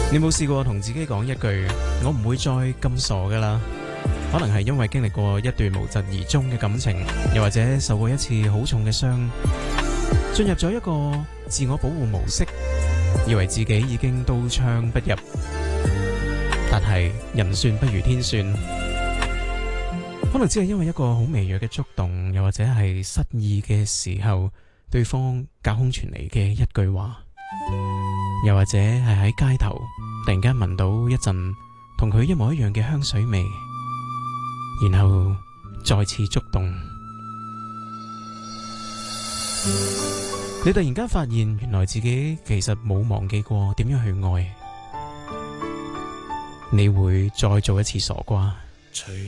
你冇試過同自己講一句我唔會再咁傻㗎喇？可能係因為經歷過一段無疾而終嘅感情，又或者受過一次好重嘅傷，進入咗一個自我保護模式，以為自己已經刀槍不入。但係人算不如天算，可能只係因為一個好微弱嘅觸動，又或者係失意嘅時候，對方隔空傳嚟嘅一句話，又或者係喺街頭突然間聞到一陣同佢一模一樣嘅香水味，然後再次觸動，你突然間發現原來自己其實冇忘記過點樣去愛，你會再做一次傻瓜。